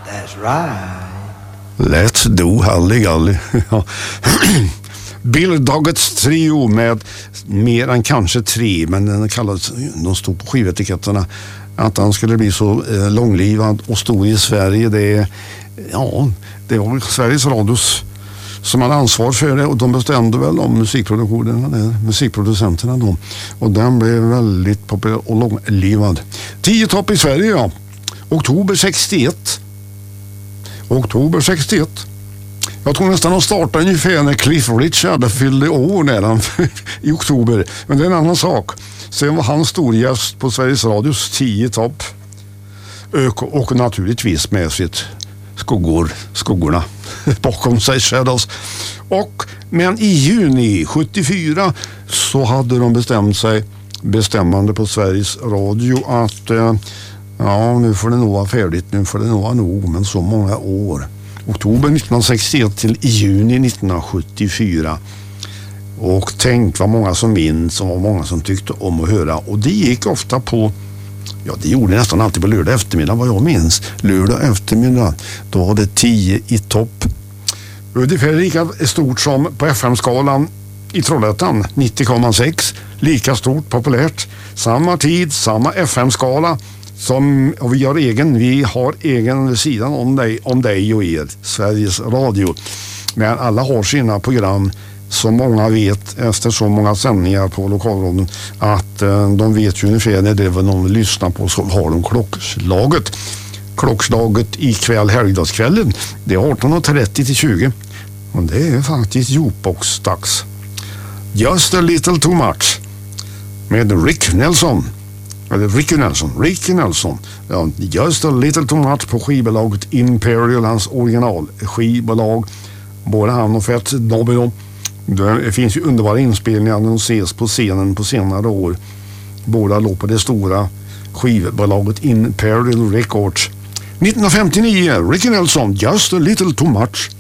That's right. Let's do Halligalli. Bill Doggets trio med mer än kanske 3, men den kallades, de stod på skivetiketterna, att han skulle bli så långlivad och stor i Sverige. Det var Sveriges Radios som hade ansvar för det, och de bestämde väl om musikproducenterna då. Och den blev väldigt populär och långlivad. 10 topp i Sverige, ja. Oktober 61. Jag tror nästan att starta ungefär när Cliff Richard fyllde år där i oktober. Men det är en annan sak. Sen var han stor gäst på Sveriges Radios 10 topp. Och naturligtvis med sitt skuggorna bakom sig, Shadows. Men i juni 74 så hade de bestämmande på Sveriges Radio att nu får det nog vara färdigt, nu får det nog vara nog, men så många år. Oktober 1961 till juni 1974. Och tänk vad många som minns och vad många som tyckte om att höra. Och det gick ofta på, det gjorde nästan alltid på lördag eftermiddag, vad jag minns. Lördag eftermiddag, då var det 10 i topp. Ungefär lika stort som på FM-skalan i Trollhättan, 90,6. Lika stort, populärt. Samma tid, samma FM-skala. Och vi har egen sidan om dig och er, Sveriges Radio. Men alla har sina program, som många vet efter så många sändningar på lokalradion, att de vet ju ungefär när det är vad de vill lyssna på, så har de klockslaget ikväll, helgdagskvällen. Det är 18:30 till 20. Och det är faktiskt jukebox-dags. Just a little too much med Ricky Nelson. Ja, Just a little too much på skivbolaget Imperial, hans original skivbolag. Både han och Fett Nobby. Det finns ju underbara inspelningar när de ses på scenen på senare år. Båda låg på det stora skivbolaget Imperial Records. 1959, Ricky Nelson, Just a little too much.